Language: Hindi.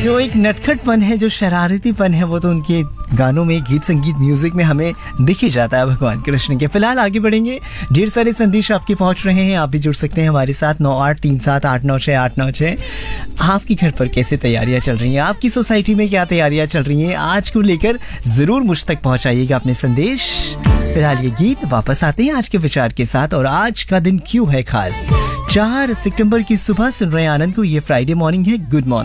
जो एक नटखटपन है, जो शरारतीपन है, वो तो उनके गानों में, गीत संगीत म्यूजिक में हमें दिख ही जाता है भगवान कृष्ण के। फिलहाल आगे बढ़ेंगे, ढेर सारे संदेश आपके पहुंच रहे हैं, आप भी जुड़ सकते हैं हमारे साथ 9837896896। आपके घर पर कैसे तैयारियां चल रही हैं, आपकी सोसाइटी में क्या तैयारियां चल रही हैं, आज को लेकर जरूर मुझ तक पहुंचाइएगा अपने संदेश। फिलहाल ये गीत, वापस आते हैं आज के विचार के साथ। और आज का दिन क्यों है खास? 4 सितंबर की सुबह सुन रहे हैं आनंद को, ये फ्राइडे मॉर्निंग है। Good morning.